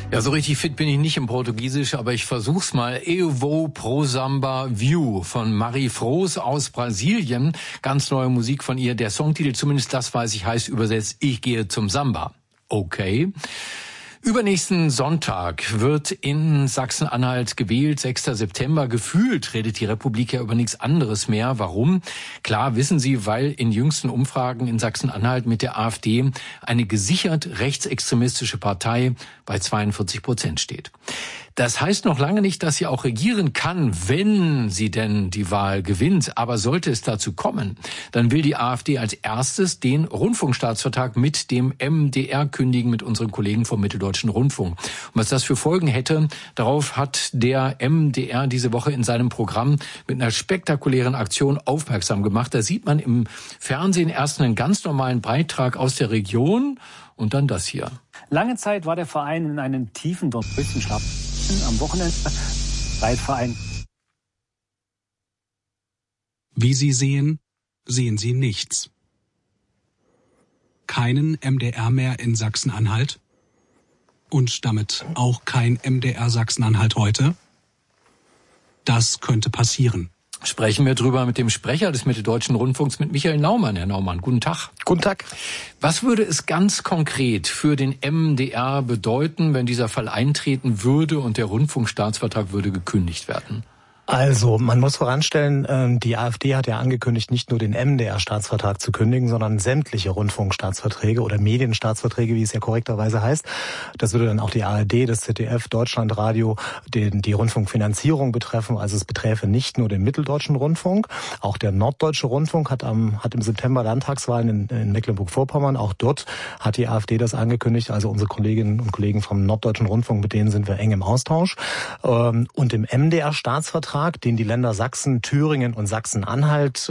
Ja, so richtig fit bin ich nicht im Portugiesisch, aber ich versuch's mal. Eu vou pro Samba View von Marie Froos aus Brasilien. Ganz neue Musik von ihr. Der Songtitel, zumindest das weiß ich, heißt übersetzt, ich gehe zum Samba. Okay. Übernächsten Sonntag wird in Sachsen-Anhalt gewählt, 6. September. Gefühlt redet die Republik ja über nichts anderes mehr. Warum? Klar, wissen Sie, weil in jüngsten Umfragen in Sachsen-Anhalt mit der AfD eine gesichert rechtsextremistische Partei bei 42% steht. Das heißt noch lange nicht, dass sie auch regieren kann, wenn sie denn die Wahl gewinnt. Aber sollte es dazu kommen, dann will die AfD als erstes den Rundfunkstaatsvertrag mit dem MDR kündigen, mit unseren Kollegen vom Mitteldeutschen Rundfunk. Und was das für Folgen hätte, darauf hat der MDR diese Woche in seinem Programm mit einer spektakulären Aktion aufmerksam gemacht. Da sieht man im Fernsehen erst einen ganz normalen Beitrag aus der Region und dann das hier. Lange Zeit war der Verein in einem tiefen Dornröschenschlaf. Am Wochenende Reitverein. Wie Sie sehen, sehen Sie nichts. Keinen MDR mehr in Sachsen-Anhalt und damit auch kein MDR Sachsen-Anhalt heute. Das könnte passieren. Sprechen wir drüber mit dem Sprecher des Mitteldeutschen Rundfunks, mit Michael Naumann. Herr Naumann, guten Tag. Guten Tag. Was würde es ganz konkret für den MDR bedeuten, wenn dieser Fall eintreten würde und der Rundfunkstaatsvertrag würde gekündigt werden? Also, man muss voranstellen, die AfD hat ja angekündigt, nicht nur den MDR-Staatsvertrag zu kündigen, sondern sämtliche Rundfunkstaatsverträge oder Medienstaatsverträge, wie es ja korrekterweise heißt. Das würde dann auch die ARD, das ZDF, Deutschlandradio, die Rundfunkfinanzierung betreffen. Also es beträfe nicht nur den Mitteldeutschen Rundfunk. Auch der Norddeutsche Rundfunk hat im September Landtagswahlen in Mecklenburg-Vorpommern. Auch dort hat die AfD das angekündigt. Also unsere Kolleginnen und Kollegen vom Norddeutschen Rundfunk, mit denen sind wir eng im Austausch. Und im MDR-Staatsvertrag, den die Länder Sachsen, Thüringen und Sachsen-Anhalt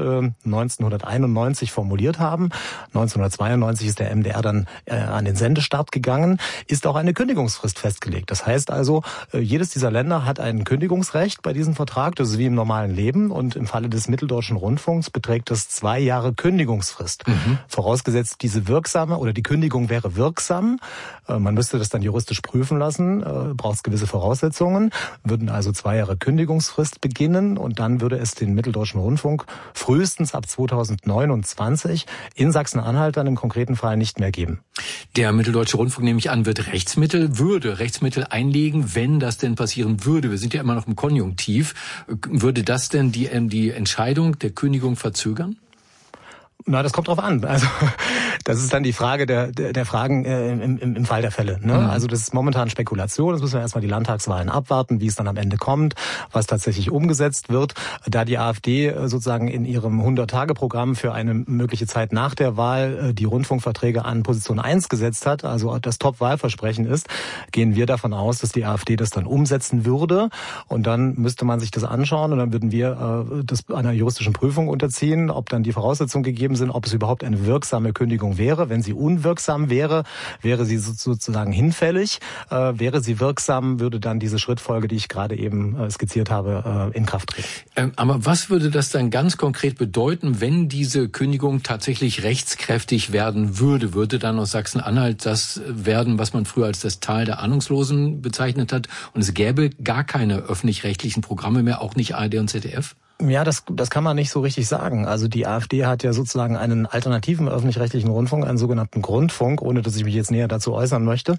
1991 formuliert haben. 1992 ist der MDR dann an den Sendestart gegangen, ist auch eine Kündigungsfrist festgelegt. Das heißt also, jedes dieser Länder hat ein Kündigungsrecht bei diesem Vertrag. Das ist wie im normalen Leben. Und im Falle des Mitteldeutschen Rundfunks beträgt das 2 Jahre Kündigungsfrist. Vorausgesetzt, die Kündigung wäre wirksam. Man müsste das dann juristisch prüfen lassen. Braucht es gewisse Voraussetzungen. Würden also 2 Jahre Kündigungsfrist beginnen und dann würde es den Mitteldeutschen Rundfunk frühestens ab 2029 in Sachsen-Anhalt dann im konkreten Fall nicht mehr geben. Der Mitteldeutsche Rundfunk, nehme ich an, würde Rechtsmittel einlegen, wenn das denn passieren würde. Wir sind ja immer noch im Konjunktiv. Würde das denn die Entscheidung der Kündigung verzögern? Na, das kommt drauf an. Also das ist dann die Frage der Fragen im Fall der Fälle. Ne? Also das ist momentan Spekulation. Das müssen wir erstmal die Landtagswahlen abwarten, wie es dann am Ende kommt, was tatsächlich umgesetzt wird. Da die AfD sozusagen in ihrem 100-Tage-Programm für eine mögliche Zeit nach der Wahl die Rundfunkverträge an Position 1 gesetzt hat, also das Top-Wahlversprechen ist, gehen wir davon aus, dass die AfD das dann umsetzen würde. Und dann müsste man sich das anschauen und dann würden wir das einer juristischen Prüfung unterziehen, ob dann die Voraussetzungen gegeben sind, ob es überhaupt eine wirksame Kündigung wäre. Wenn sie unwirksam wäre, wäre sie sozusagen hinfällig. Wäre sie wirksam, würde dann diese Schrittfolge, die ich gerade eben skizziert habe, in Kraft treten. Aber was würde das dann ganz konkret bedeuten, wenn diese Kündigung tatsächlich rechtskräftig werden würde? Würde dann aus Sachsen-Anhalt das werden, was man früher als das Tal der Ahnungslosen bezeichnet hat? Und es gäbe gar keine öffentlich-rechtlichen Programme mehr, auch nicht ARD und ZDF? Ja, das kann man nicht so richtig sagen. Also die AfD hat ja sozusagen einen alternativen öffentlich-rechtlichen Rundfunk, einen sogenannten Grundfunk, ohne dass ich mich jetzt näher dazu äußern möchte,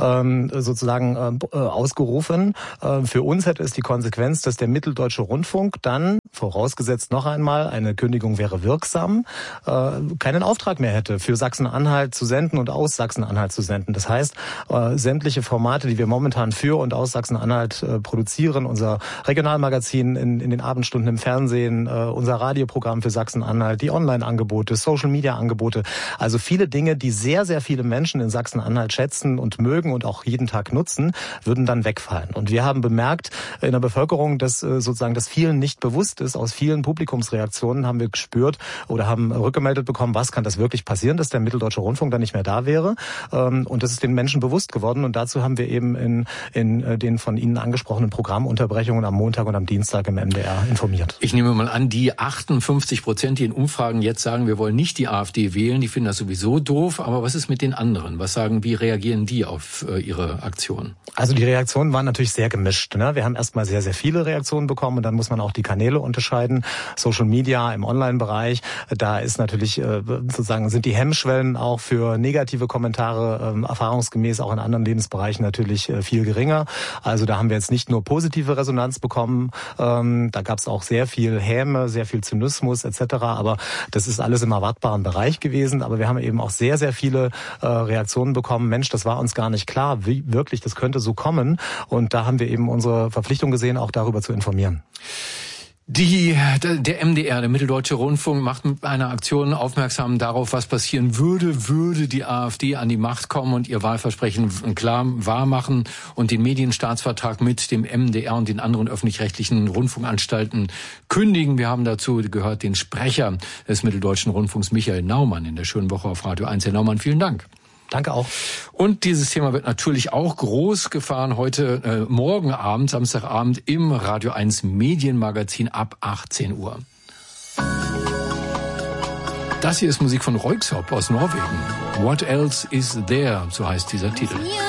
ausgerufen. Für uns hätte es die Konsequenz, dass der Mitteldeutsche Rundfunk dann, vorausgesetzt noch einmal, eine Kündigung wäre wirksam, keinen Auftrag mehr hätte, für Sachsen-Anhalt zu senden und aus Sachsen-Anhalt zu senden. Das heißt, sämtliche Formate, die wir momentan für und aus Sachsen-Anhalt produzieren, unser Regionalmagazin in den Abendstunden im Fernsehen, unser Radioprogramm für Sachsen-Anhalt, die Online-Angebote, Social-Media-Angebote, also viele Dinge, die sehr, sehr viele Menschen in Sachsen-Anhalt schätzen und mögen und auch jeden Tag nutzen, würden dann wegfallen. Und wir haben bemerkt in der Bevölkerung, dass sozusagen das vielen nicht bewusst ist, ist aus vielen Publikumsreaktionen haben wir gespürt oder haben rückgemeldet bekommen, was kann das wirklich passieren, dass der Mitteldeutsche Rundfunk dann nicht mehr da wäre. Und das ist den Menschen bewusst geworden. Und dazu haben wir eben in den von Ihnen angesprochenen Programmunterbrechungen am Montag und am Dienstag im MDR informiert. Ich nehme mal an, die 58%, die in Umfragen jetzt sagen, wir wollen nicht die AfD wählen, die finden das sowieso doof. Aber was ist mit den anderen? Wie reagieren die auf Ihre Aktion? Also die Reaktionen waren natürlich sehr gemischt. Ne? Wir haben erstmal sehr, sehr viele Reaktionen bekommen und dann muss man auch die Kanäle unterscheiden. Social Media im Online-Bereich, da ist natürlich sozusagen sind die Hemmschwellen auch für negative Kommentare erfahrungsgemäß auch in anderen Lebensbereichen natürlich viel geringer. Also da haben wir jetzt nicht nur positive Resonanz bekommen, da gab es auch sehr viel Häme, sehr viel Zynismus etc. Aber das ist alles im erwartbaren Bereich gewesen. Aber wir haben eben auch sehr, sehr viele Reaktionen bekommen. Mensch, das war uns gar nicht klar, wie wirklich das könnte so kommen. Und da haben wir eben unsere Verpflichtung gesehen, auch darüber zu informieren. Der MDR, der Mitteldeutsche Rundfunk, macht mit einer Aktion aufmerksam darauf, was passieren würde die AfD an die Macht kommen und ihr Wahlversprechen klar wahrmachen und den Medienstaatsvertrag mit dem MDR und den anderen öffentlich-rechtlichen Rundfunkanstalten kündigen. Wir haben dazu gehört den Sprecher des Mitteldeutschen Rundfunks, Michael Naumann, in der Schönen Woche auf Radio 1. Herr Naumann, vielen Dank. Danke auch. Und dieses Thema wird natürlich auch groß gefahren heute, morgen Abend, Samstagabend im Radio 1 Medienmagazin ab 18 Uhr. Das hier ist Musik von Röyksopp aus Norwegen. What Else Is There, so heißt dieser Titel.